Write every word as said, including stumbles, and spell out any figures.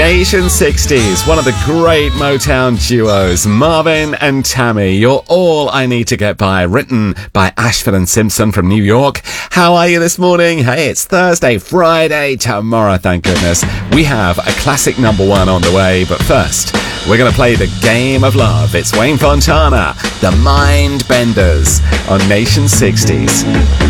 Nation sixties, one of the great Motown duos, Marvin and Tammy. You're All I Need to Get By, written by Ashford and Simpson from New York. How are you this morning? Hey, it's Thursday, Friday, tomorrow, thank goodness. We have a classic number one on the way, but first, we're going to play the game of love. It's Wayne Fontana, The Mind Benders on Nation sixties.